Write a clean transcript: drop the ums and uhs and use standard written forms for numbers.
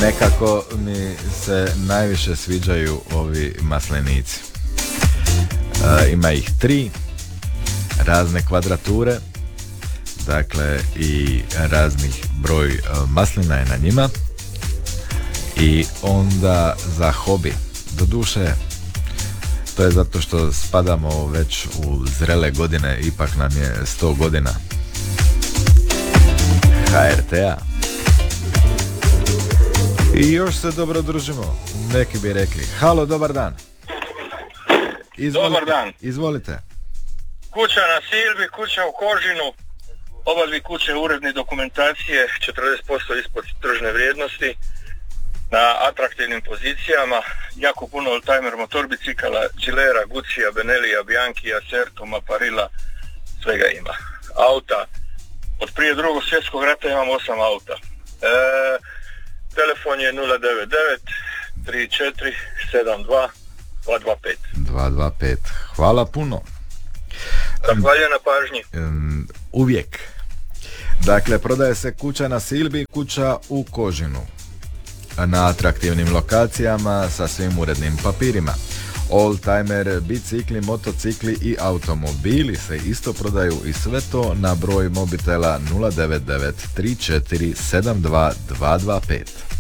Nekako mi se najviše sviđaju ovi maslenici. Ima ih 3 razne kvadrature, dakle i raznih broj maslina je na njima. I onda za hobi, doduše to je zato što spadamo već u zrele godine, ipak nam je 100 godina HRT-a i još se dobro družimo, neki bi rekli. Halo, dobar dan. Dobar dan. Izvolite. Kuća na Silbi, kuća u Kožinu, oba dvije kuće uredne dokumentacije, 40% ispod tržne vrijednosti, na atraktivnim pozicijama, jako puno oldtimer motor bicikala, Gilera, Guccija, Benelija, Bianchija, Certuma, Parilla, svega ima. Auta, od prije Drugog svjetskog rata imam 8 auta. Telefon je 099 34 72 225. 225. Hvala puno. Zahvaljujem na pažnji. Uvijek. Dakle, prodaje se kuća na Silbi, kuća u Kožinu, na atraktivnim lokacijama sa svim urednim papirima. Oldtimer, bicikli, motocikli i automobili se isto prodaju i sve to na broj mobitela 099 34 72 225.